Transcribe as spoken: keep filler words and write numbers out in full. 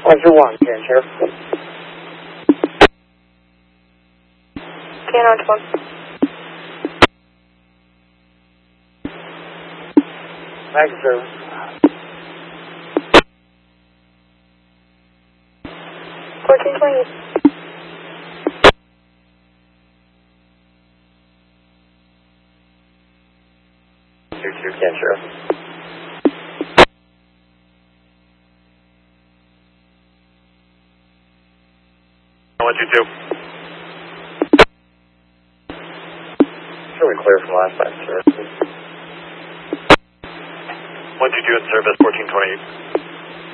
one two one, can Sheriff. Can on one. Thank you, sir. fourteen twenty. two two, can Sheriff. one two two. Really clear from last time, sir. one two two in service, fourteen twenty-eight.